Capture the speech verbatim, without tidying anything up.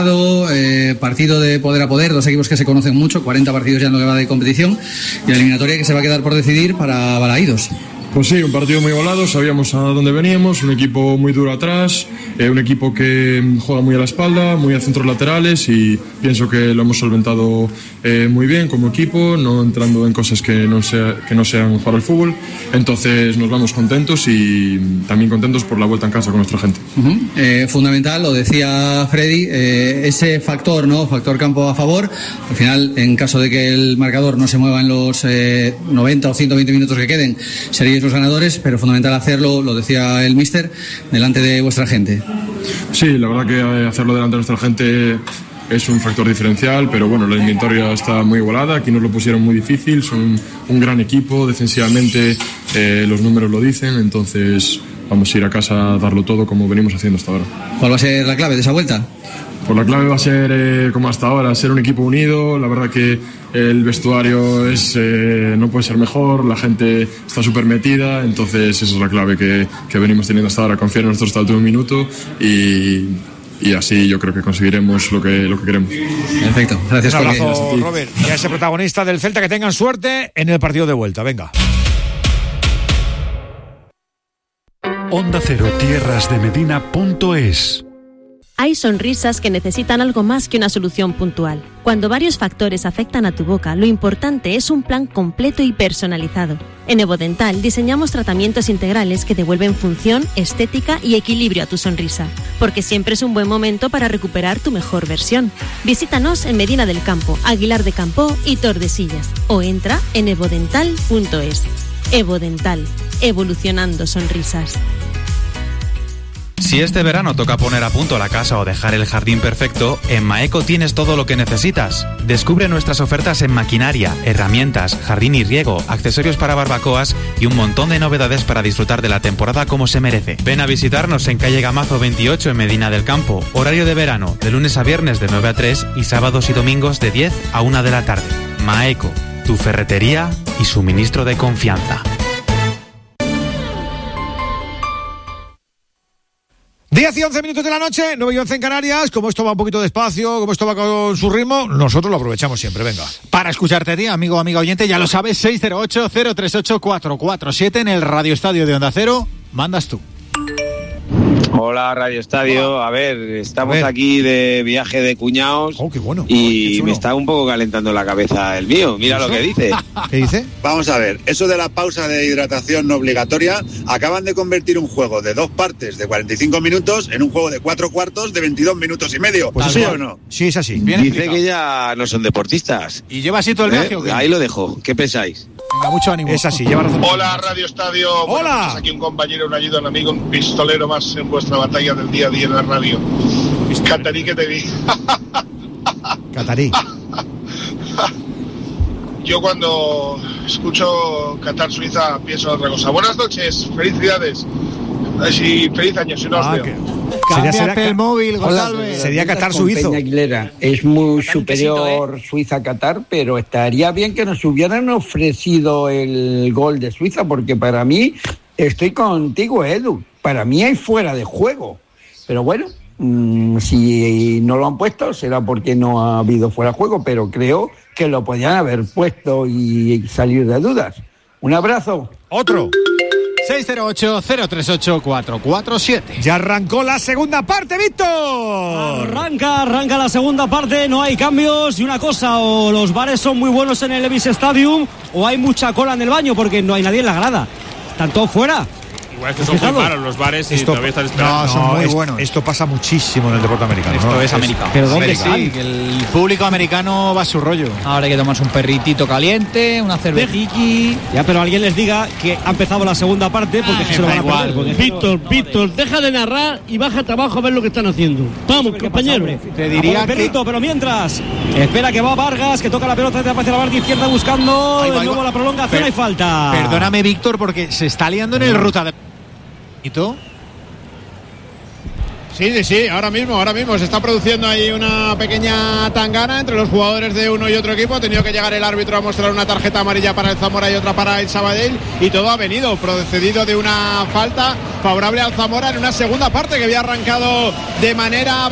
Eh, partido de poder a poder, dos equipos que se conocen mucho, cuarenta partidos ya en lo que va de competición, y la eliminatoria que se va a quedar por decidir para Balaídos. Pues sí, un partido muy volado, sabíamos a dónde veníamos, un equipo muy duro atrás, eh, un equipo que juega muy a la espalda, muy a centros laterales, y pienso que lo hemos solventado eh, muy bien como equipo, no entrando en cosas que no, sea, que no sean para el fútbol. Entonces nos vamos contentos y también contentos por la vuelta en casa con nuestra gente. Uh-huh. Eh, fundamental, lo decía Freddy, eh, ese factor, ¿no? Factor campo a favor. Al final, en caso de que el marcador no se mueva en los eh, noventa o ciento veinte minutos que queden, seríais los ganadores, pero fundamental hacerlo, lo decía el míster, delante de vuestra gente. Sí, la verdad que hacerlo delante de nuestra gente es un factor diferencial, pero bueno, la eliminatoria está muy igualada, aquí nos lo pusieron muy difícil, son un gran equipo, defensivamente eh, los números lo dicen, entonces vamos a ir a casa a darlo todo como venimos haciendo hasta ahora. ¿Cuál va a ser la clave de esa vuelta? Pues la clave va a ser, eh, como hasta ahora, ser un equipo unido. La verdad que el vestuario es eh, no puede ser mejor, la gente está súper metida, entonces esa es la clave que, que venimos teniendo hasta ahora, confiar en nosotros hasta el último minuto y, y así yo creo que conseguiremos lo que, lo que queremos. Perfecto, gracias. Un abrazo, porque... Robert, y a ese protagonista del Celta, que tengan suerte en el partido de vuelta, venga. Onda Cero Tierras de Medina punto es. Hay sonrisas que necesitan algo más que una solución puntual. Cuando varios factores afectan a tu boca, lo importante es un plan completo y personalizado. En Evodental diseñamos tratamientos integrales que devuelven función, estética y equilibrio a tu sonrisa, porque siempre es un buen momento para recuperar tu mejor versión. Visítanos en Medina del Campo, Aguilar de Campoo y Tordesillas, o entra en evodental punto es. Evodental, evolucionando sonrisas. Si este verano toca poner a punto la casa o dejar el jardín perfecto, en Maeco tienes todo lo que necesitas. Descubre nuestras ofertas en maquinaria, herramientas, jardín y riego, accesorios para barbacoas y un montón de novedades para disfrutar de la temporada como se merece. Ven a visitarnos en calle Gamazo veintiocho en Medina del Campo. Horario de verano, de lunes a viernes de nueve a tres y sábados y domingos de diez a una de la tarde. Maeco, tu ferretería y suministro de confianza. diez y once minutos de la noche, nueve y once en Canarias. Como esto va un poquito despacio, como esto va con su ritmo, nosotros lo aprovechamos siempre, venga. Para escucharte a ti, amigo o amiga oyente, ya lo sabes, seis cero ocho, cero tres ocho, cuatro cuatro siete en el Radio Estadio de Onda Cero, mandas tú. Hola, Radio Estadio. Hola. A ver, estamos a ver. aquí de viaje de cuñados. Oh, qué bueno. Y qué me está un poco calentando la cabeza el mío. Mira lo que dice. ¿Qué dice? Vamos a ver, eso de la pausa de hidratación no obligatoria, acaban de convertir un juego de dos partes de cuarenta y cinco minutos en un juego de cuatro cuartos de veintidós minutos y medio. Pues ¿Sí o no? Sí, es así. Bien dice explicado. Que ya no son deportistas. ¿Y lleva así todo el viaje ¿Eh? o qué? Ahí lo dejo. ¿Qué pensáis? Venga, mucho ánimo. Es así, lleva razón. Hola, Radio Estadio. Hola. Bueno, pues aquí un compañero, un ayuda, un amigo, un pistolero más en vuestra batalla del día a día en la radio. Catarí, que te vi. Catarí. Yo cuando escucho Qatar-Suiza pienso en otra cosa. Buenas noches, felicidades. Y feliz año, si no os Ah, veo. que- Cámbiate Sería- sería- el móvil, González. Sería Qatar con suizo. Peña Aguilera. Es muy Qatar superior quesito, Suiza a Qatar, pero estaría bien que nos hubieran ofrecido el gol de Suiza, porque para mí, estoy contigo, Edu, para mí hay fuera de juego. Pero bueno, mmm, si no lo han puesto será porque no ha habido fuera de juego, pero creo que lo podían haber puesto y salir de dudas. Un abrazo. Otro. seis cero ocho, cero tres ocho, cuatro cuatro siete. Ya arrancó la segunda parte, Víctor. Arranca, arranca la segunda parte, no hay cambios. Y una cosa, o los bares son muy buenos en el Levi's Stadium o hay mucha cola en el baño porque no hay nadie en la grada. Están todos fuera. Igual es que son muy malos los bares y Esto, todavía están esperando. no, son muy buenos. Esto pasa muchísimo en el deporte americano. Esto ¿no? es América. ¿Pero dónde América. están? Sí, que el público americano va a su rollo. Ahora hay que tomarse un perritito caliente, una cerveciki. Ya, pero alguien les diga que ha empezado la segunda parte porque Ah, se lo van a igual. perder, porque Víctor, Víctor, deja de narrar y bájate abajo a ver lo que están haciendo. Vamos, compañero. Te diría que... Perrito, pero mientras espera que va Vargas, que toca la pelota, te aparece la parte izquierda buscando Ahí va, de ahí nuevo va. la prolongación, Per- hay falta. Perdóname, Víctor, porque se está liando en el ruta de... Sí, sí, sí, ahora mismo, ahora mismo se está produciendo ahí una pequeña tangana entre los jugadores de uno y otro equipo. Ha tenido que llegar el árbitro a mostrar una tarjeta amarilla para el Zamora y otra para el Sabadell, y todo ha venido procedido de una falta favorable al Zamora en una segunda parte que había arrancado de manera